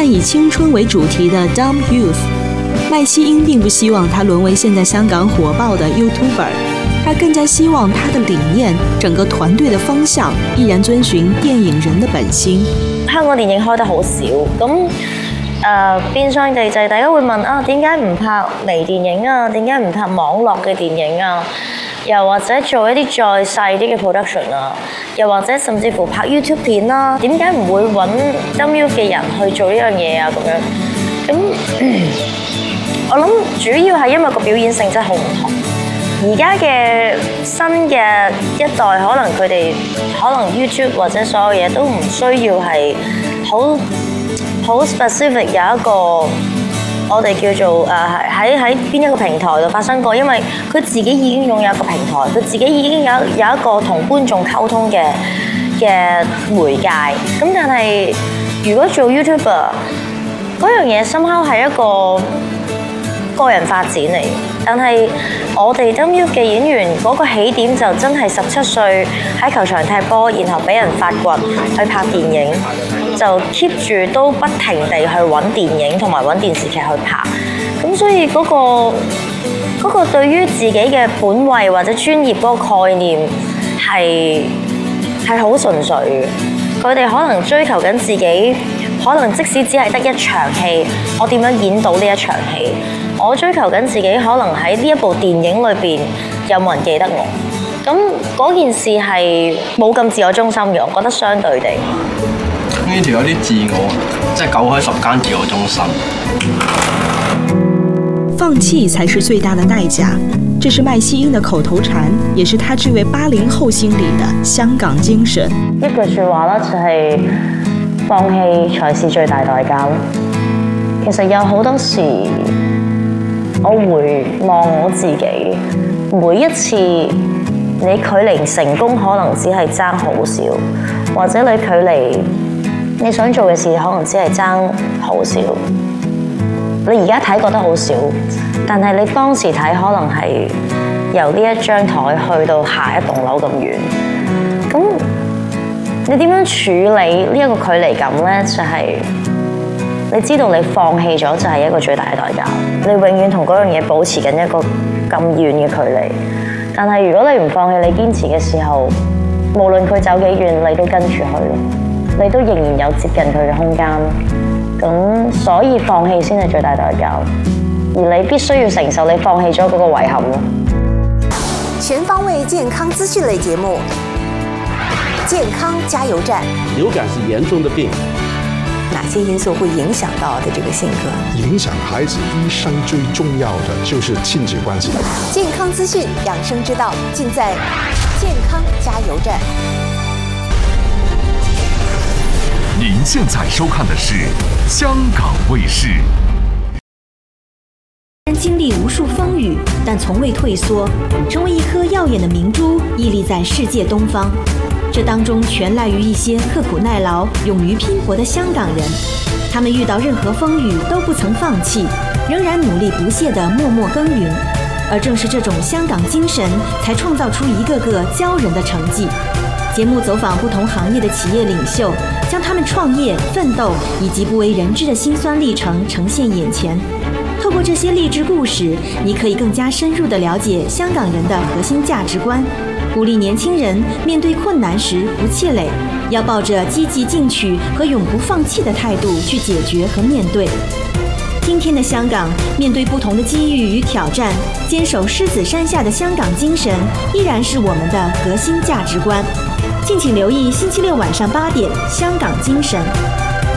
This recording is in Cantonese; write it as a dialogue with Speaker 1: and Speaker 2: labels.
Speaker 1: 看以青春为主题的《Dumb Youth》，麦西英并不希望他沦为现在香港火爆的 YouTuber， 他更加希望他的理念、整個團隊的方向依然遵循電影人的本心。
Speaker 2: 香港電影開得好少，咁變相地就係大家會問啊，點解唔拍微電影啊？點解唔拍網絡嘅電影啊？又或者做一啲再細啲嘅 production 啊，又或者甚至乎拍 YouTube 片啦，點解唔會揾 Dumb Youth 嘅人去做呢樣嘢啊？咁樣，咁我諗主要係因為個表演性質好唔同。而家嘅新嘅一代，可能佢哋可能 YouTube 或者所有嘢都唔需要係好 specific 有一個。我哋叫做喺邊一個平台度發生過，因為佢自己已經擁有一個平台，佢自己已經有一個同觀眾溝通嘅媒介。咁但係如果做 YouTuber 嗰樣嘢，somehow係一個個人發展嚟。但係我哋 Dumb Youth 嘅演員嗰個起點就真係17歲喺球場踢波，然後俾人發掘去拍電影，就 keep 住都不停地去揾電影同埋揾電視劇去拍。咁所以嗰個對於自己嘅本位或者專業嗰個概念係好純粹嘅。佢哋可能追求緊自己，可能即使只係得一場戲，我點樣演到呢一場戲？我追求緊自己，可能喺呢一部電影裏邊有冇人記得我？咁嗰件事係冇咁自我中心嘅，我覺得相對地。
Speaker 3: 呢條有啲自我，即係9開10間自我中心。
Speaker 1: 放棄才是最大的代價，這是麥西英的口頭禪，也是他這位80後心裡的香港精神。
Speaker 2: 一句説話啦，就係放棄才是最大代價。其實有好多時，我回望我自己，每一次你距離成功可能只係爭好少，或者你距離你想做嘅事可能只係爭好少。你而家睇覺得好少，但係你當時睇可能係由呢一張台去到下一棟樓咁遠。咁你點樣處理呢一個距離感呢？就係你知道你放棄咗就係一個最大嘅代價，你永遠同嗰樣嘢保持緊一個咁遠嘅距離。但係如果你唔放棄，你堅持嘅時候，無論佢走幾遠，你都跟住去，你都仍然有接近佢嘅空間。咁所以放棄先係最大代價，而你必須要承受你放棄咗嗰個遺憾咯。
Speaker 4: 全方位健康資訊類節目，健康加油站。
Speaker 5: 流感是嚴重的病，
Speaker 4: 哪些因素會影響到的這個性格？
Speaker 6: 影響孩子一生最重要的就是親子關係。
Speaker 4: 健康資訊、養生之道，盡在健康加油站。
Speaker 7: 您現在收看的是香港衛視。
Speaker 8: 經歷無數風雨，但從未退縮，成為一顆耀眼的明珠，屹立在世界東方。這當中全賴於一些刻苦耐勞、勇於拼搏的香港人，他們遇到任何風雨都不曾放棄，仍然努力不懈地默默耕耘。而正是這種香港精神，才創造出一個個驕人的成績。節目走訪不同行業的企業領袖，將他們創業、奮鬥以及不為人知的辛酸歷程呈現眼前。透過這些勵志故事，你可以更加深入地了解香港人的核心價值觀，鼓勵年輕人面對困難時不氣餒，要抱着積極進取和永不放棄的態度去解決和面對。今天的香港，面對不同的機遇與挑戰，堅守獅子山下的香港精神，依然是我們的核心價值觀。敬請留意星期六晚上8點《香港精神》。